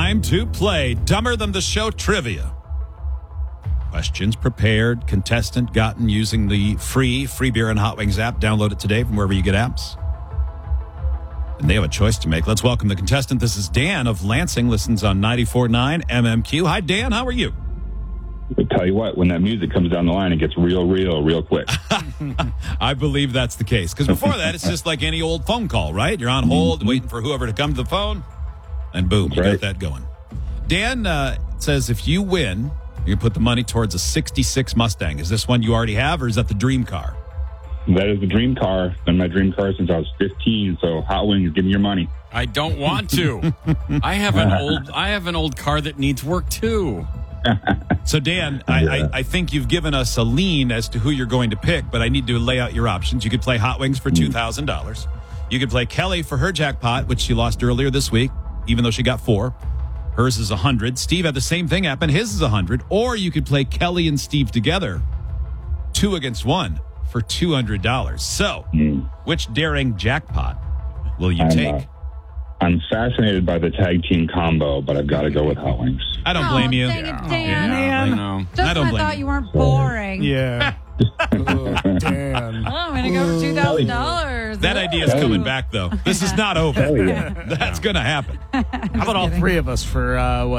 Time to play Dumber Than the Show Trivia. Questions prepared, contestant gotten using the free Beer and Hot Wings app. Download it today from wherever you get apps. And they have a choice to make. Let's welcome the contestant. This is Dan of Lansing, listens on 94.9 MMQ. Hi, Dan. How are you? I tell you what, when that music comes down the line, it gets real quick. I believe that's the case. Because before that, it's just like any old phone call, right? You're on hold, waiting for whoever to come to the phone, and boom, you got that going. Dan says if you win, you can put the money towards a 66 Mustang. Is this one you already have, or is that the dream car? That is the dream car. Been my dream car since I was 15. So Hot Wings, give me your money. I don't want to. I have an old car that needs work too. So Dan, I think you've given us a lean as to who you're going to pick, but I need to lay out your options. You could play Hot Wings for $2,000. You could play Kelly for her jackpot, which she lost earlier this week, even though she got 4. Hers is 100. Steve had the same thing happen. His is 100. Or you could play Kelly and Steve together, 2 against 1 for $200. So, which daring jackpot will you take? I'm fascinated by the tag team combo, but I've got to go with Hot Wings. I don't blame you. Dang it, Dan. I know. Just I don't when I blame thought you. you weren't boring. Yeah. Dan. I'm going to go for $2,000. That idea's coming back, though. This is not over. Hell yeah. That's going to happen. How about all three of us for,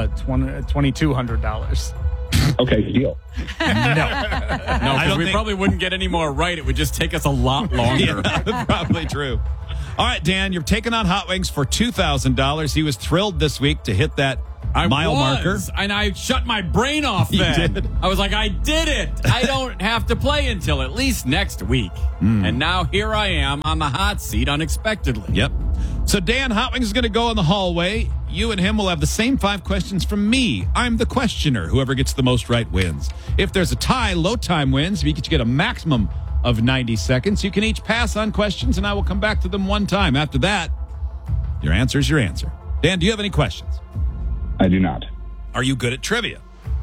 $2,200? Okay, deal. No, because we probably wouldn't get any more right. It would just take us a lot longer. Yeah, probably true. All right, Dan, you're taking on Hot Wings for $2,000. He was thrilled this week to hit that mile marker. And I shut my brain off You then. did. I was like, I did it. I don't have to play until at least next week. And now here I am on the hot seat unexpectedly. Yep. So, Dan, Hot Wings is going to go in the hallway. You and him will have the same 5 questions from me. I'm the questioner. Whoever gets the most right wins. If there's a tie, low time wins. If you get a maximum of 90 seconds, you can each pass on questions, and I will come back to them one time. After that, your answer is your answer. Dan, do you have any questions? I do not. Are you good at trivia?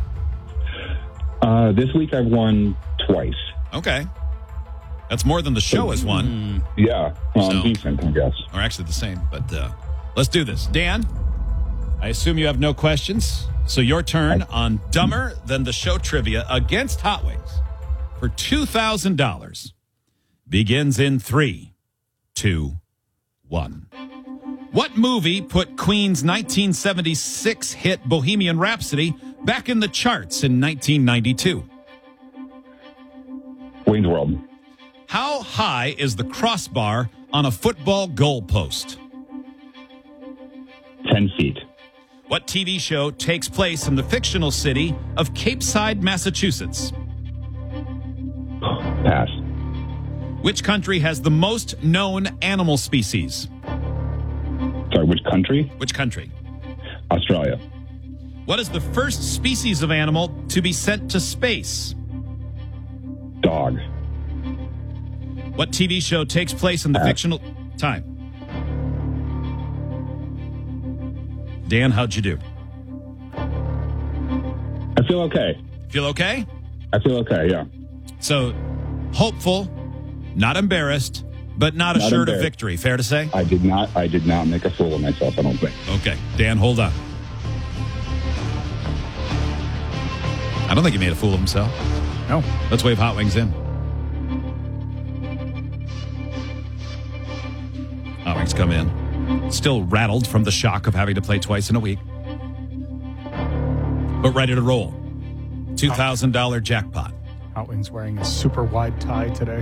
This week I've won twice. Okay. That's more than the show has won. Yeah. Well, So- I'm decent, I guess. Or actually the same, but let's do this. Dan, I assume you have no questions. So your turn on Dumber Than the Show Trivia against Hot Wings for $2,000 begins in 3, 2, 1. What movie put Queen's 1976 hit Bohemian Rhapsody back in the charts in 1992? Wayne's World. How high is the crossbar on a football goalpost? 10 feet. What TV show takes place in the fictional city of Cape Side, Massachusetts? Pass. Which country has the most known animal species? Sorry, which country? Which country? Australia. What is the first species of animal to be sent to space? Dog. What TV show takes place in the fictional time? Dan, how'd you do? I feel okay. Feel okay? I feel okay, yeah. So, hopeful, not embarrassed, but not assured of embarrassed. victory. Fair to say? I did not make a fool of myself, I don't think. Okay. Dan, hold on. I don't think he made a fool of himself. No. Let's wave Hot Wings in. Hot Wings come in. Still rattled from the shock of having to play twice in a week. But ready to roll. $2,000 jackpot. Hot Wings wearing a super wide tie today.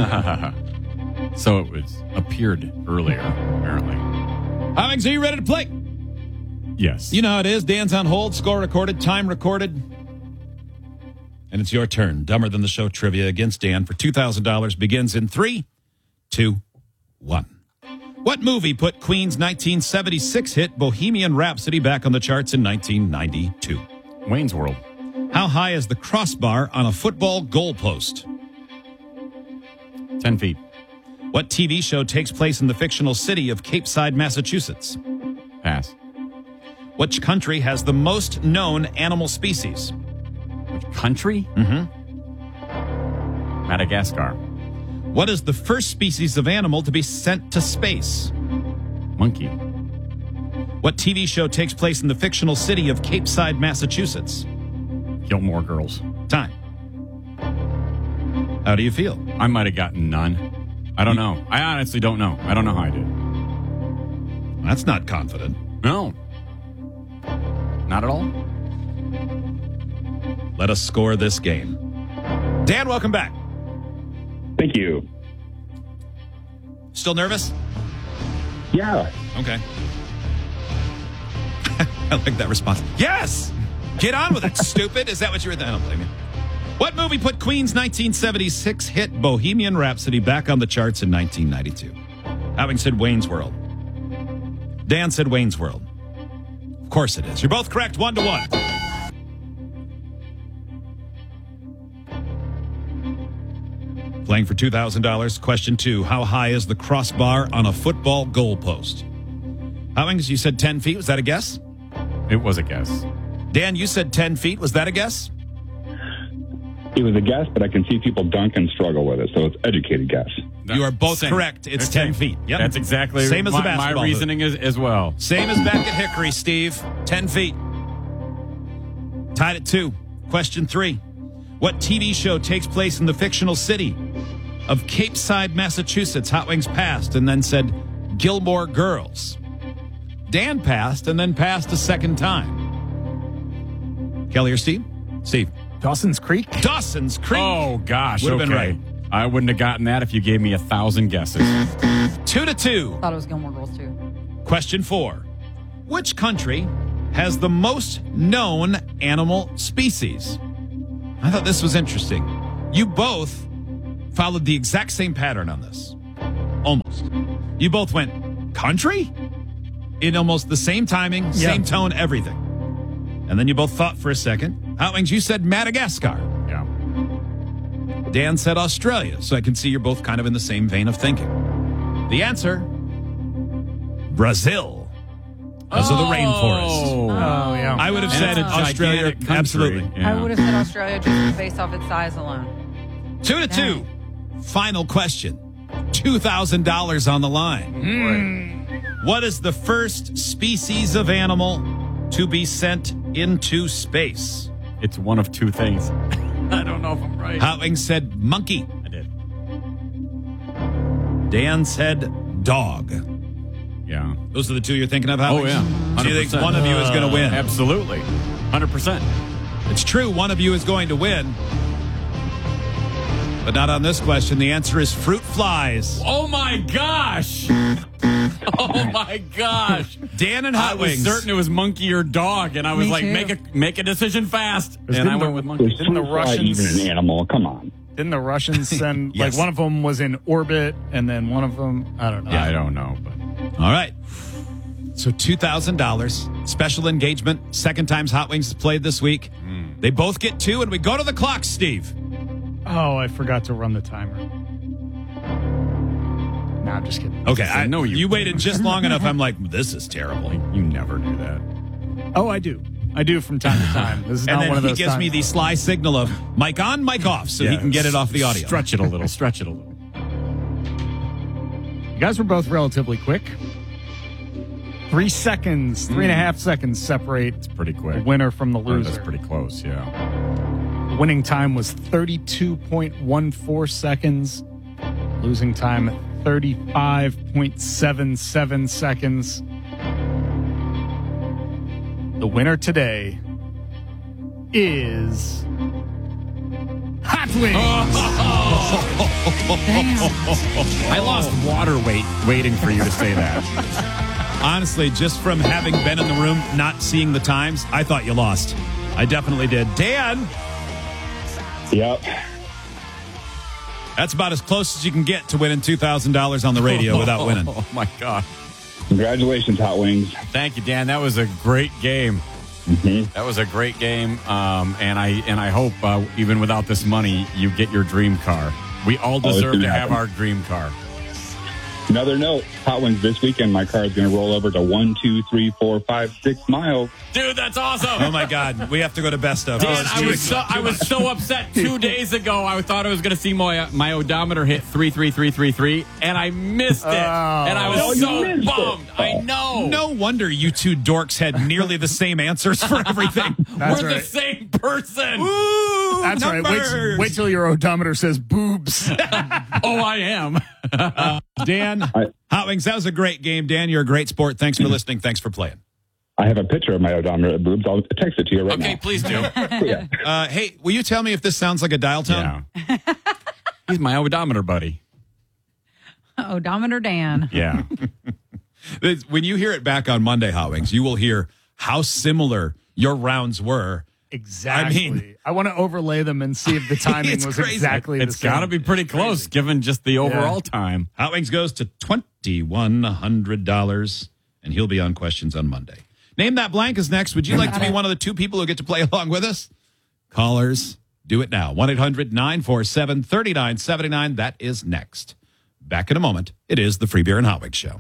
So it appeared earlier, apparently. Hot Wings, are you ready to play? Yes. You know how it is. Dan's on hold, score recorded, time recorded. And it's your turn. Dumber Than the Show trivia against Dan for $2,000 begins in 3, 2, 1. What movie put Queen's 1976 hit Bohemian Rhapsody back on the charts in 1992? Wayne's World. How high is the crossbar on a football goalpost? 10 feet. What TV show takes place in the fictional city of Cape Side, Massachusetts? Pass. Which country has the most known animal species? Which country? Madagascar. What is the first species of animal to be sent to space? Monkey. What TV show takes place in the fictional city of Cape Side, Massachusetts? Gilmore Girls. Time. How do you feel? I might have gotten none. I don't know. I honestly don't know. I don't know how I did. That's not confident. No. Not at all. Let us score this game. Dan, welcome back. Thank you. Still nervous? Yeah. Okay. I like that response. Yes! Get on with it, stupid. Is that what you were thinking? I don't blame you. What movie put Queen's 1976 hit Bohemian Rhapsody back on the charts in 1992? Having said Wayne's World. Dan said Wayne's World. Of course it is. You're both correct, 1-1. Playing for $2,000. Question 2. How high is the crossbar on a football goalpost? Howings, you said 10 feet. Was that a guess? It was a guess. Dan, you said 10 feet. Was that a guess? It was a guess, but I can see people dunk and struggle with it, so it's educated guess. You are both Same. correct. It's Okay. 10 feet. Yep. That's exactly Same as the my basketball reasoning as well. Same as back at Hickory, Steve. 10 feet. Tied at 2. Question 3. What TV show takes place in the fictional city of Cape Side, Massachusetts? Hot Wings passed and then said Gilmore Girls. Dan passed and then passed a second time. Kelly or Steve? Steve. Dawson's Creek? Dawson's Creek. Oh, gosh. Would have been okay. right. I wouldn't have gotten that if you gave me 1,000 guesses. 2-2. Thought it was Gilmore Girls too. Question 4. Which country has the most known animal species? I thought this was interesting. You both followed the exact same pattern on this. Almost. You both went, country? In almost the same timing, same tone, everything. And then you both thought for a second. Hotwings, you said Madagascar. Yeah. Dan said Australia, so I can see you're both kind of in the same vein of thinking. The answer, Brazil. Because of the rainforest. Oh, yeah. I would have And said it's a Australia. gigantic country. Absolutely. Yeah. I would have said Australia just based off its size alone. 2-2. Final question. $2,000 on the line. What is the first species of animal to be sent into space? It's one of two things. I don't know if I'm right. Hotwing said monkey. I did. Dan said dog. Yeah. Those are the two you're thinking of, Hotwings? Oh, yeah. 100%. Do you think one of you is going to win? Absolutely. 100%. It's true, one of you is going to win. But not on this question. The answer is fruit flies. Oh, my gosh. Oh, my gosh. Dan and I was Hotwings. certain it was monkey or dog, and I was Me like, too. make a decision fast. And Didn't I went the- with monkey. Is Didn't the fruit fly Russians- even an animal? Come on. Didn't the Russians send, Yes. like, one of them was in orbit, and then one of them, I don't know. I don't know, but All right. So $2,000. Special engagement. Second times Hot Wings has played this week. They both get 2, and we go to the clock, Steve. Oh, I forgot to run the timer. No, I'm just kidding. Okay, I know you- You waited just long enough. I'm like, this is terrible. you never do that. Oh, I do. I do from time to time. This is And not then one of he those gives times. me the sly signal of mic on, mic off, so he Yeah, can get it off the audio. Stretch it a little. Stretch it a little. You guys were both relatively quick. 3 seconds, 3.5 seconds separate It's pretty the quick. winner from the Or loser. That's pretty close, yeah. The winning time was 32.14 seconds. Losing time 35.77 seconds. The winner today is Hot Wings. I lost water weight waiting for you to say that. Honestly, just from having been in the room, not seeing the times, I thought you lost. I definitely did. Dan, Yep. that's about as close as you can get to winning $2,000 on the radio without winning. Oh, my God. Congratulations, Hot Wings. Thank you, Dan. That was a great game. Mm-hmm. That was a great game, and I hope even without this money, you get your dream car. We all it's deserve gonna to have happen. our dream car. Another note, Hot Wings this weekend, my car is going to roll over to 1, 2, 3, 4, 5, 6 miles. Dude, that's awesome. Oh, my God. We have to go to best of. Dan, I was so upset 2 days ago. I thought I was going to see my odometer hit 33333, and I missed it. And I was so bummed. I know. No wonder you two dorks had nearly the same answers for everything. We're the same person. Ooh, That's numbers. right. Wait till your odometer says boobs. Oh, I am. Dan, Hot Wings, that was a great game. Dan, you're a great sport. Thanks for listening. Thanks for playing. I have a picture of my odometer boobs. I'll text it to you right now. Okay, please do. Hey, will you tell me if this sounds like a dial tone? Yeah. He's my odometer buddy. Odometer Dan. Yeah. When you hear it back on Monday, Hot Wings, you will hear how similar your rounds were. Exactly. I mean, I want to overlay them and see if the timing It's was crazy. exactly the It's same. got to be pretty close given just the overall time. Hot Wings goes to $2,100, and he'll be on questions on Monday. Name That Blank is next. Would you like to be one of the two people who get to play along with us? Callers, do it now. 1-800-947-3979. That is next. Back in a moment. It is the Free Beer and Hot Wings Show.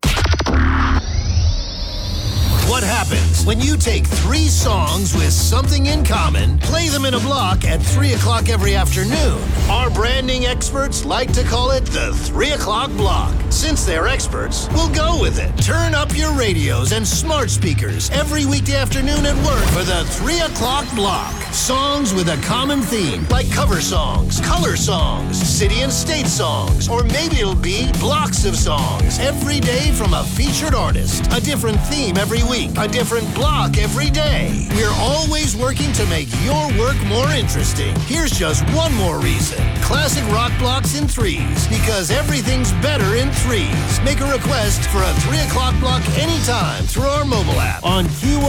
What happens when you take 3 songs with something in common, play them in a block at 3 o'clock every afternoon? Our branding experts like to call it the 3 o'clock block. Since they're experts, we'll go with it. Turn up your radios and smart speakers every weekday afternoon at work for the 3 o'clock block. Songs with a common theme, like cover songs, color songs, city and state songs, or maybe it'll be blocks of songs every day from a featured artist. A different theme every week. A different block every day. We're always working to make your work more interesting. Here's just one more reason. Classic rock blocks in 3s, because everything's better in 3s. Make a request for a 3 o'clock block anytime through our mobile app on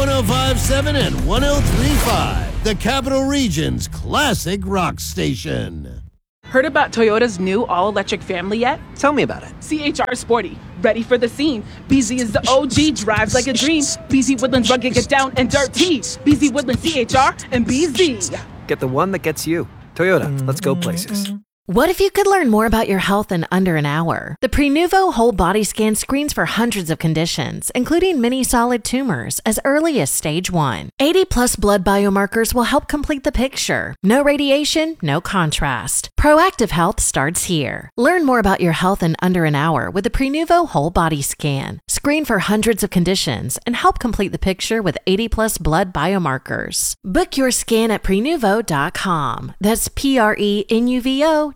Q1057 and 1035, the Capital Region's classic rock station. Heard about Toyota's new all-electric family yet? Tell me about it. CHR Sporty, ready for the scene. BZ is the OG, drives like a dream. BZ Woodlands rugged, get down and dirty. BZ Woodlands CHR and BZ. Get the one that gets you. Toyota, let's go places. What if you could learn more about your health in under an hour? The Prenuvo Whole Body Scan screens for hundreds of conditions, including many solid tumors, as early as stage 1. 80-plus blood biomarkers will help complete the picture. No radiation, no contrast. Proactive health starts here. Learn more about your health in under an hour with the Prenuvo Whole Body Scan. Screen for hundreds of conditions and help complete the picture with 80-plus blood biomarkers. Book your scan at Prenuvo.com. That's Prenuvo.com.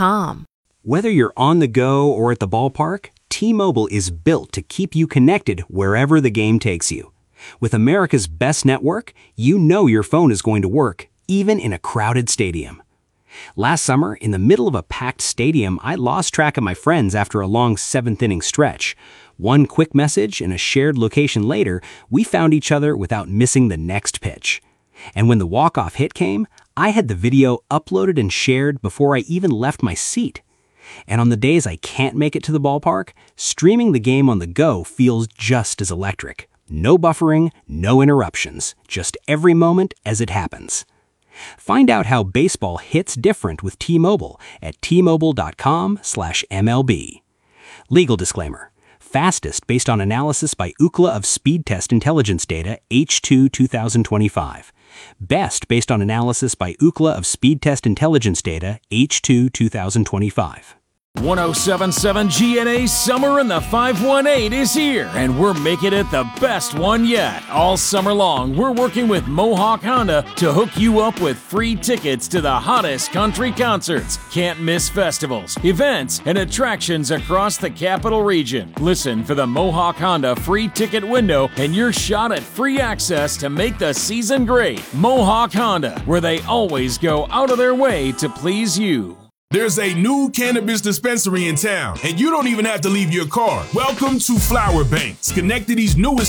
Whether you're on the go or at the ballpark, T-Mobile is built to keep you connected wherever the game takes you. With America's best network, you know your phone is going to work, even in a crowded stadium. Last summer, in the middle of a packed stadium, I lost track of my friends after a long 7th-inning stretch. One quick message and a shared location later, we found each other without missing the next pitch. And when the walk-off hit came, I had the video uploaded and shared before I even left my seat. And on the days I can't make it to the ballpark, streaming the game on the go feels just as electric. No buffering, no interruptions, just every moment as it happens. Find out how baseball hits different with T-Mobile at T-Mobile.com/MLB. Legal disclaimer. Fastest based on analysis by Ookla of Speed Test Intelligence Data H2 2025. Best based on analysis by Ookla of Speed Test Intelligence Data H2 2025. 1077 GNA Summer in the 518 is here, and we're making it the best one yet. All summer long, we're working with Mohawk Honda to hook you up with free tickets to the hottest country concerts. Can't miss festivals, events, and attractions across the Capital Region. Listen for the Mohawk Honda free ticket window and your shot at free access to make the season great. Mohawk Honda, where they always go out of their way to please you. There's a new cannabis dispensary in town, and you don't even have to leave your car. Welcome to Flower Bank, Schenectady's newest